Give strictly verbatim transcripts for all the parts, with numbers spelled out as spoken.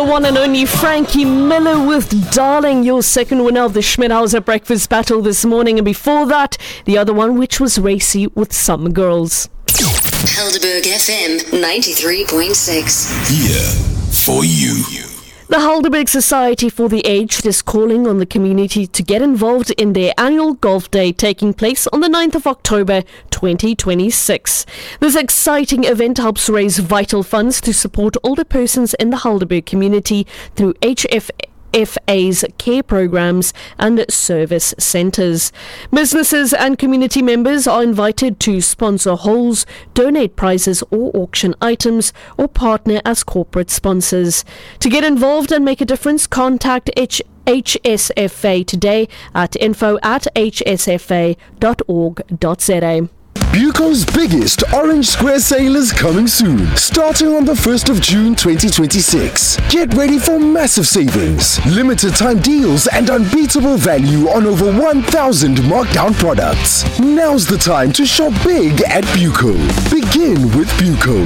one and only Frankie Miller with Darling, your second winner of the Schmidhauser Breakfast Battle this morning. And before that, the other one, which was Racy with Some Girls. Helderberg F M ninety-three point six. Here for you. The Helderberg Society for the Aged is calling on the community to get involved in their annual golf day taking place on the ninth of October twenty twenty-six. This exciting event helps raise vital funds to support older persons in the Helderberg community through H F F A's care programs and service centres. Businesses and community members are invited to sponsor holes, donate prizes or auction items, or partner as corporate sponsors. To get involved and make a difference, contact H- HSFA today at info at h s f a dot org dot z a. Buco's biggest Orange Square sale is coming soon, starting on the first of June twenty twenty-six. Get ready for massive savings, limited time deals, and unbeatable value on over one thousand markdown products. Now's the time to shop big at Buco. Begin with Buco.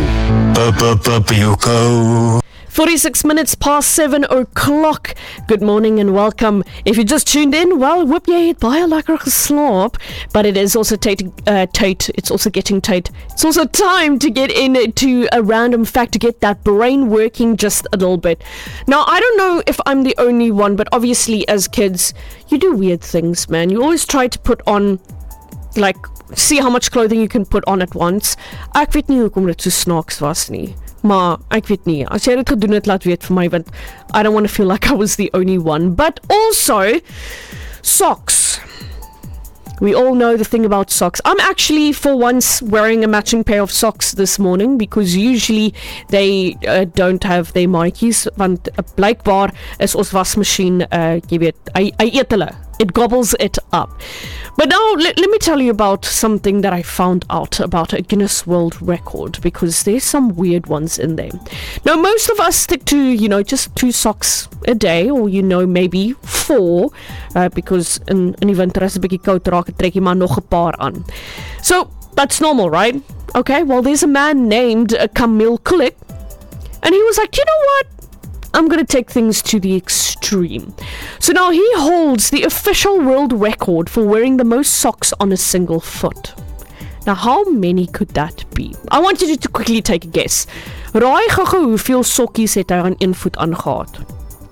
Buco. forty-six minutes past seven o'clock. Good morning and welcome. If you just tuned in, well, whoop jy het baie lekker geslaap, but it is also tight, uh, tight. It's also getting tight. It's also time to get into a random fact to get that brain working just a little bit. Now, I don't know if I'm the only one, but obviously as kids, you do weird things, man. You always try to put on, like, see how much clothing you can put on at once. Ek weet nie hoekom dit so snaaks was nie. Maar ek weet nie, as jy dit gedoen het, laat weet vir my, want I don't want to feel like I was the only one. But also, socks. We all know the thing about socks. I'm actually, for once, wearing a matching pair of socks this morning, because usually they uh, don't have their maatjies, want uh, blijkbaar is ons wasmachine, uh, jy weet, hy, hy eet hulle. It gobbles it up. But now, let, let me tell you about something that I found out about a Guinness World Record, because there's some weird ones in there. Now, most of us stick to, you know, just two socks a day, or, you know, maybe four, uh, because in, in die winter as 'n bietjie koud raak, trek jy maar nog 'n paar aan. So, that's normal, right? Okay, well, there's a man named uh, Camille Kulik, and he was like, you know what? I'm going to take things to the extreme. So now he holds the official world record for wearing the most socks on a single foot. Now, how many could that be? I want you to quickly take a guess. Raai gou hoeveel sokkies het hy aan een voet aangehad?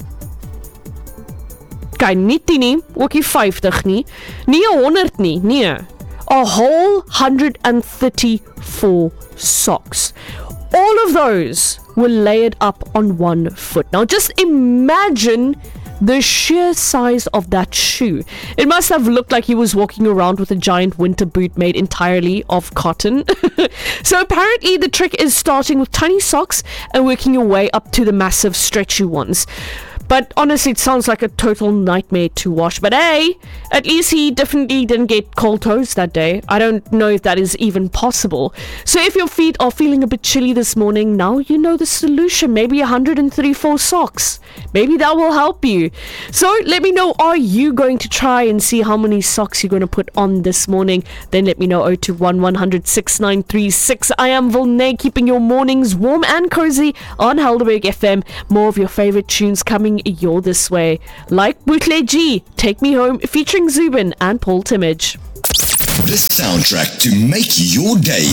Kijk, nie tien nie, ook nie vyftig nie, nie honderd nie, nee. A whole one hundred thirty-four socks. All of those were layered up on one foot. Now just imagine the sheer size of that shoe. It must have looked like he was walking around with a giant winter boot made entirely of cotton. So apparently the trick is starting with tiny socks and working your way up to the massive stretchy ones. But honestly, it sounds like a total nightmare to wash. But hey, at least he definitely didn't get cold toes that day. I don't know if that is even possible. So if your feet are feeling a bit chilly this morning, now you know the solution. Maybe one hundred thirty-four socks. Maybe that will help you. So let me know, are you going to try and see how many socks you're going to put on this morning? Then let me know, oh two one, one hundred, six nine three six. I am Volnay, keeping your mornings warm and cozy on Helderberg F M. More of your favorite tunes coming your this way, like Bootleg G, Take Me Home, featuring Zubin and Paul Timage. The soundtrack to make your day.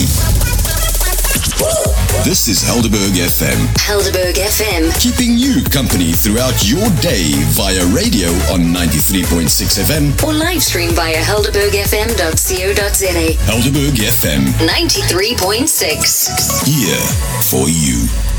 This is Helderberg F M. Helderberg F M. Keeping you company throughout your day via radio on ninety-three point six F M. Or live stream via helderberg f m dot co dot z a. Helderberg F M. ninety-three point six. Here for you.